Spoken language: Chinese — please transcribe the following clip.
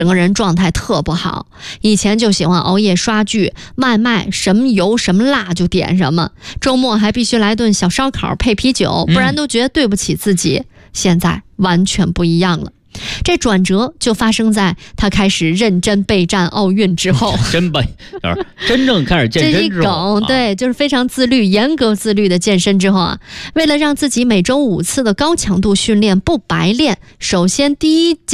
整个人状态特不好。以前就喜欢熬夜刷剧，外卖什么油什么辣就点什么，周末还必须来顿小烧烤配啤酒，不然都觉得对不起自己。现在完全不一样了。这转折就发生在他开始认真备战奥运之后。 真正开始健身之后， 这一梗，对，就是非常自律、严格自律的健身之后啊，为了让自己每周5次的高强度训练不白练，首先第一件